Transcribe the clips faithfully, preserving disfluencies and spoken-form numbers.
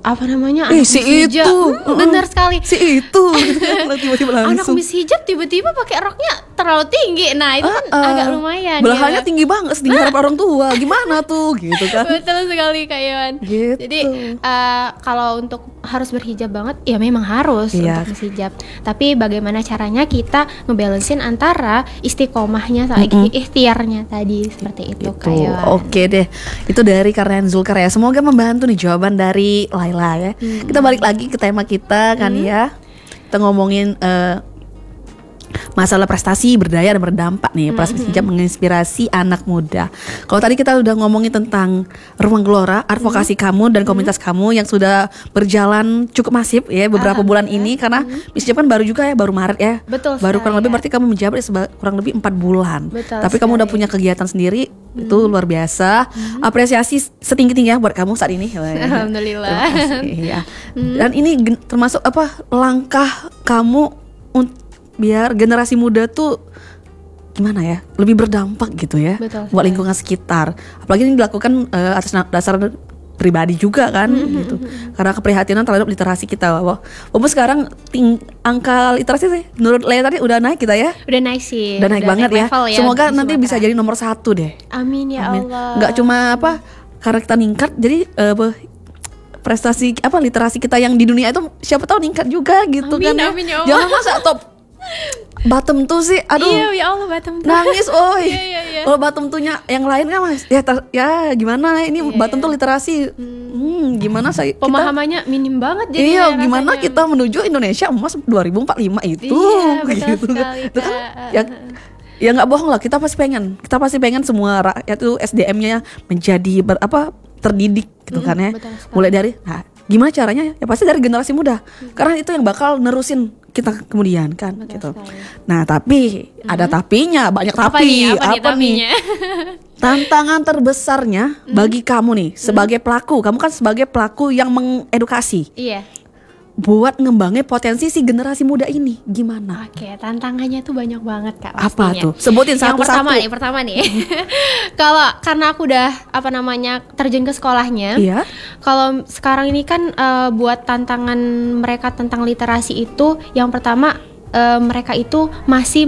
apa namanya Eh, anak si Miss Hijab. itu. Hmm, benar sekali. Si itu gitu kan, tiba-tiba Anak langsung. Miss Hijab tiba-tiba pakai roknya terlalu tinggi. Nah, itu kan Ah, ah. agak lumayan. Belahannya gitu. tinggi banget, setinggi harapan orang tua. Gimana tuh gitu kan. Betul sekali Kak Iwan. Gitu. Jadi uh, kalau untuk harus berhijab banget, ya memang harus Iya. untuk berhijab. Tapi bagaimana caranya kita ngebalancein antara istiqomahnya sama Mm-mm. ikhtiarnya tadi seperti itu Gitu. Kak Iwan. Oke deh. Itu dari Karen Zulkar ya. Semoga membantu nih jawaban dari Laila ya. Hmm. Kita balik lagi ke tema kita kan ya. Kita ngomongin eh, masalah prestasi, berdaya dan berdampak nih. Prestasi hijab menginspirasi anak muda. Kalau tadi kita udah ngomongin tentang Ruang Gelora, advokasi kamu dan komunitas kamu yang sudah berjalan cukup masif ya beberapa bulan ini, karena Miss Hijab kan baru juga ya, baru Maret ya. Betul Baru kurang sekali, lebih ya. berarti kamu menjabat seba- kurang lebih empat bulan. Betul Tapi kamu udah sekali. punya kegiatan sendiri, itu luar biasa. Apresiasi setinggi-tingginya buat kamu saat ini. Alhamdulillah. Terima kasih, ya. Dan ini gen- termasuk apa langkah kamu untuk biar generasi muda tuh gimana ya, lebih berdampak gitu ya. Betul buat sekali. lingkungan sekitar. Apalagi ini dilakukan eh, atas na- dasar pribadi juga kan gitu. Karena keprihatinan terhadap literasi kita. Wah, walaupun sekarang ting- angka literasi sih menurut Lea tadi udah naik kita ya. Udah naik sih. Udah naik banget ya. level Semoga di nanti Sumatera. bisa jadi nomor satu deh. Amin ya Amin. Allah. Nggak cuma apa karena kita ningkat, jadi eh, apa, prestasi apa literasi kita yang di dunia itu siapa tahu ningkat juga gitu. Amin, kan ya. amin ya Allah. Jangan masa top bottom tuh sih, aduh Iya ya Allah Batam tuh. nangis, oi. Iya, iya, iya. Kalau bottom tuhnya yang lain kan mas, ya ter- ya gimana ini Iya, bottom iya. tuh literasi, hmm, gimana saya kita, Pemahamannya minim banget jadi iya rasanya. gimana kita menuju Indonesia emas dua ribu empat puluh lima itu, Iya, betul gitu kan. sekali, Itu kan Kak. ya ya nggak bohong lah, kita pasti pengen, kita pasti pengen semua rakyat itu S D M-nya menjadi ber, apa terdidik gitu Mm-mm, kan ya, betul sekali. mulai dari nah, gimana caranya ya pasti dari generasi muda, karena itu yang bakal nerusin kita kemudian kan Betul gitu. sekali. Nah tapi ada tapinya, banyak Apa tapi, nih, apa nih tapinya? Tantangan terbesarnya bagi kamu nih sebagai pelaku, kamu kan sebagai pelaku yang mengedukasi, Iya. buat ngembangin potensi si generasi muda ini gimana? Oke, tantangannya tuh banyak banget Kak. Apa pastinya. tuh? Sebutin Yang satu-satu. pertama nih, pertama nih. Kalau karena aku udah apa namanya terjun ke sekolahnya. Iya. Kalau sekarang ini kan eh, buat tantangan mereka tentang literasi itu, yang pertama eh, mereka itu masih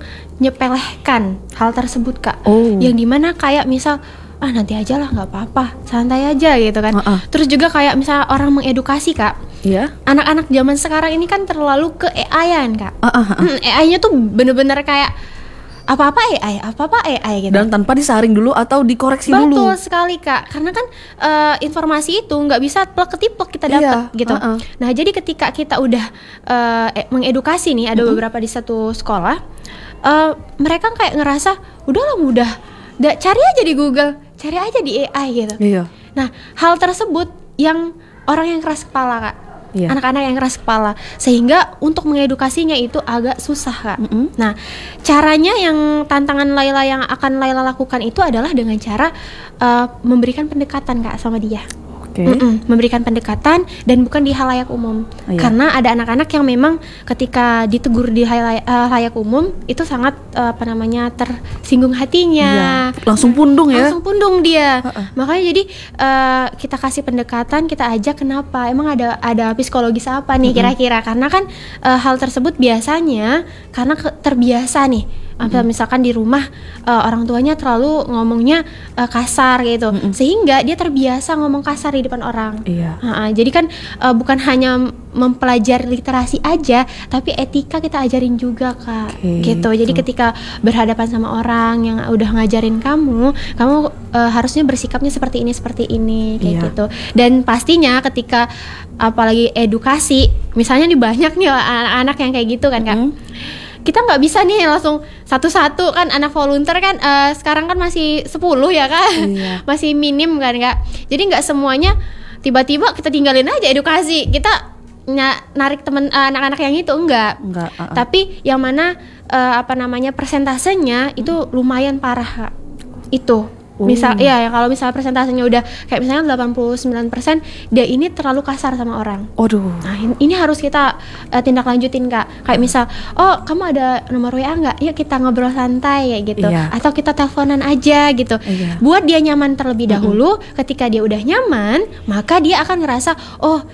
menyepelekan hal tersebut Kak. Oh. Yang dimana kayak misal ah nanti aja lah nggak apa-apa, santai aja gitu kan. Uh-uh. Terus juga kayak misal orang mengedukasi Kak. Iya. Anak-anak zaman sekarang ini kan terlalu ke A I-an Kak. Ah, ah, ah. Hmm, A I-nya tuh bener-bener kayak apa-apa A I, apa-apa A I gitu. Dan tanpa disaring dulu atau dikoreksi Betul dulu. sekali Kak, karena kan eh, informasi itu nggak bisa plek ketiplek kita Iya, dapat gitu. uh-uh. Nah jadi ketika kita udah eh, eh, mengedukasi nih, ada beberapa di satu sekolah, eh, mereka kayak ngerasa udahlah mudah, da, cari aja di Google, cari aja di A I gitu. Iya. Nah hal tersebut yang orang yang keras kepala Kak. Iya. Anak-anak yang keras kepala, sehingga untuk mengedukasinya itu agak susah Kak. Mm-mm. Nah, caranya yang tantangan Laila yang akan Laila lakukan itu adalah dengan cara uh, memberikan pendekatan Kak sama dia. Oke. Mm-mm, memberikan pendekatan dan bukan di halayak umum. Oh, iya. Karena ada anak-anak yang memang ketika ditegur di halayak, uh, halayak umum itu sangat uh, apa namanya tersinggung hatinya. Iya. Langsung pundung ya. Langsung pundung dia. Uh-uh. Makanya jadi uh, kita kasih pendekatan, kita ajak kenapa? Emang ada ada psikologis apa nih kira-kira? Karena kan uh, hal tersebut biasanya karena ke- terbiasa nih. Apa, misalkan di rumah uh, orang tuanya terlalu ngomongnya uh, kasar gitu, sehingga dia terbiasa ngomong kasar di depan orang. Iya. Ha-ha, jadi kan uh, bukan hanya mempelajari literasi aja, tapi etika kita ajarin juga Kak. Oke, Gitu. Jadi gitu. ketika berhadapan sama orang yang udah ngajarin kamu, kamu uh, harusnya bersikapnya seperti ini seperti ini kayak Iya. gitu. Dan pastinya ketika apalagi edukasi, misalnya nih banyak nih anak-anak yang kayak gitu kan Kak. Mm. Kita nggak bisa nih langsung satu-satu kan, anak volunteer kan eh, sekarang kan masih sepuluh ya kan. Iya. Masih minim kan Kak. Jadi nggak semuanya tiba-tiba kita tinggalin aja edukasi, kita ny- narik temen eh, anak-anak yang itu enggak. Enggak. uh-uh. Tapi yang mana eh, apa namanya persentasenya itu lumayan parah Kak. Itu Oh. misal ya, ya kalau misalnya persentasenya udah kayak misalnya delapan puluh sembilan persen, dia ini terlalu kasar sama orang. Aduh. Nah in- ini harus kita uh, tindak lanjutin Kak. Kayak misal, oh kamu ada nomor W A nggak? Yuk kita ngobrol santai kayak gitu. Iya. Atau kita teleponan aja gitu. Iya. Buat dia nyaman terlebih dahulu. Ketika dia udah nyaman, maka dia akan ngerasa, oh